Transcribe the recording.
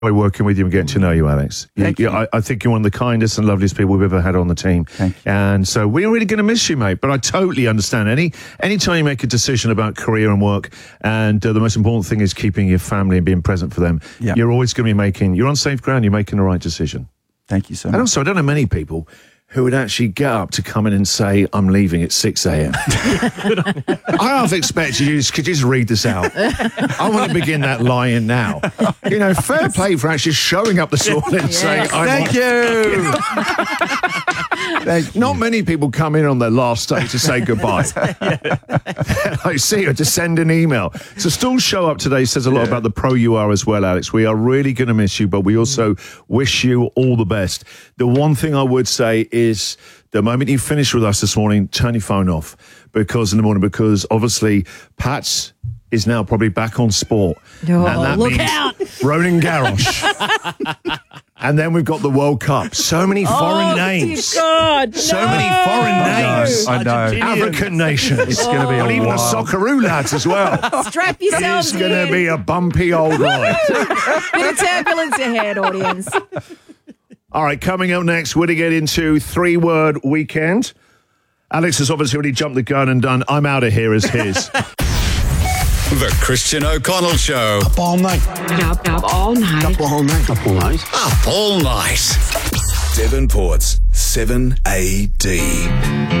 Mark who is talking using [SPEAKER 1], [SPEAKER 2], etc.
[SPEAKER 1] working with you and getting to know you, Alex.
[SPEAKER 2] Thank you.
[SPEAKER 1] I think you're one of the kindest and loveliest people we've ever had on the team.
[SPEAKER 2] Thank you.
[SPEAKER 1] And so we're really going to miss you, mate. But I totally understand. Any time you make a decision about career and work, and the most important thing is keeping your family and being present for them, you're always going to be you're on safe ground, you're making the right decision.
[SPEAKER 2] Thank you so much.
[SPEAKER 1] And also, I don't know many people who would actually get up to come in and say, I'm leaving at 6 a.m. I half expect you could just read this out. I want to begin that lie-in now. You know, fair play for actually showing up this morning and saying,
[SPEAKER 2] Thank you.
[SPEAKER 1] Not many people come in on their last day to say goodbye. I see you to send an email. To still show up today says a lot about the pro you are as well, Alex. We are really going to miss you, but we also wish you all the best. The one thing I would say is the moment you finish with us this morning, turn your phone off because obviously Pat's is now probably back on sport.
[SPEAKER 3] Oh,
[SPEAKER 1] and that
[SPEAKER 3] look
[SPEAKER 1] means
[SPEAKER 3] out.
[SPEAKER 1] Roland Garros. And then we've got the World Cup. So many foreign names.
[SPEAKER 3] Dear God,
[SPEAKER 1] So
[SPEAKER 3] no.
[SPEAKER 1] many foreign names.
[SPEAKER 2] I know.
[SPEAKER 1] African nations.
[SPEAKER 2] It's going to be
[SPEAKER 1] And
[SPEAKER 2] a
[SPEAKER 1] even the
[SPEAKER 2] while.
[SPEAKER 1] Socceroo lads as well.
[SPEAKER 3] Strap yourselves
[SPEAKER 1] It's going to
[SPEAKER 3] in.
[SPEAKER 1] be a bumpy old ride.
[SPEAKER 3] Bit of turbulence ahead, audience.
[SPEAKER 1] All right, coming up next, we're going to get into 3-word weekend. Alex has obviously already jumped the gun and done I'm out of here as his.
[SPEAKER 4] The Christian O'Connell Show.
[SPEAKER 5] Up all night.
[SPEAKER 3] Up all night.
[SPEAKER 5] Up all night. Up all night.
[SPEAKER 4] Up all night. Devonport's 7AD.